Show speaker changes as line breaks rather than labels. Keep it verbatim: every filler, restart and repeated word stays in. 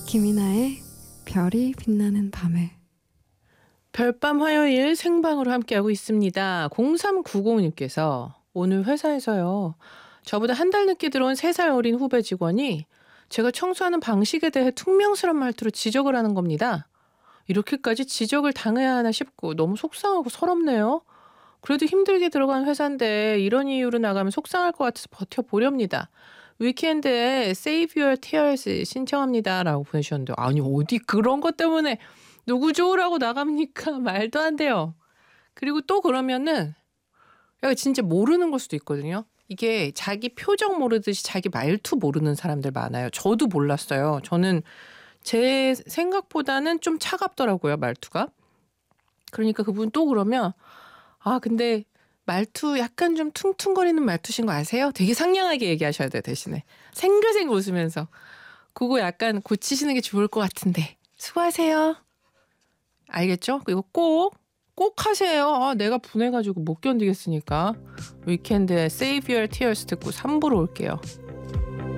김이나의 별이 빛나는 밤에.
별밤 화요일 생방으로 함께하고 있습니다. 공삼구공님께서 오늘 회사에서요. 저보다 한 달 늦게 들어온 세 살 어린 후배 직원이 제가 청소하는 방식에 대해 퉁명스런 말투로 지적을 하는 겁니다. 이렇게까지 지적을 당해야 하나 싶고 너무 속상하고 서럽네요. 그래도 힘들게 들어간 회사인데 이런 이유로 나가면 속상할 것 같아서 버텨보렵니다. 위켄드에 Save Your Tears 신청합니다 라고 보내주셨는데 아니 어디 그런 것 때문에 누구 좋으라고 나갑니까? 말도 안 돼요. 그리고 또 그러면은 야 진짜 모르는 걸 수도 있거든요. 이게 자기 표정 모르듯이 자기 말투 모르는 사람들 많아요. 저도 몰랐어요. 저는 제 생각보다는 좀 차갑더라고요. 말투가. 그러니까 그분 또 그러면 아 근데 말투 약간 좀 퉁퉁거리는 말투신 거 아세요? 되게 상냥하게 얘기하셔야 돼요. 대신에. 생글생글 웃으면서. 그거 약간 고치시는 게 좋을 것 같은데. 수고하세요. 알겠죠? 이거 꼭, 꼭 하세요. 아, 내가 분해가지고 못 견디겠으니까. 위켄드의 Save Your Tears 듣고 삼 부로 올게요.